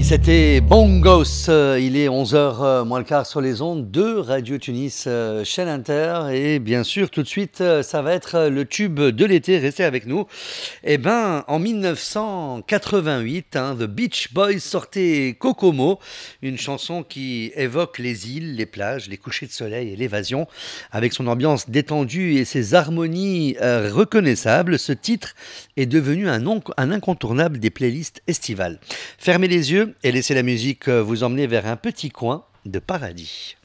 C'était Bongos, il est 11h moins le quart sur les ondes de Radio Tunis, chaîne Inter, et bien sûr tout de suite ça va être le tube de l'été, restez avec nous. Eh ben en 1988, The Beach Boys sortait Kokomo, une chanson qui évoque les îles, les plages, les couchers de soleil et l'évasion. Avec son ambiance détendue et ses harmonies reconnaissables, ce titre est devenu un incontournable des playlists estivales. Fermez les yeux et laissez la musique vous emmener vers un petit coin de paradis.